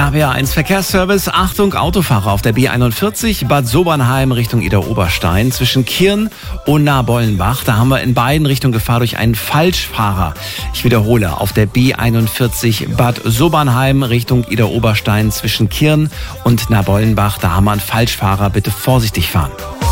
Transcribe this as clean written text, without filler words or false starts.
RPA1 Verkehrsservice. Achtung, Autofahrer auf der B41 Bad Sobernheim Richtung Idar-Oberstein zwischen Kirn und Nabollenbach. Da haben wir in beiden Richtungen Gefahr durch einen Falschfahrer. Ich wiederhole, auf der B41 Bad Sobernheim Richtung Idar-Oberstein zwischen Kirn und Nabollenbach. Da haben wir einen Falschfahrer. Bitte vorsichtig fahren.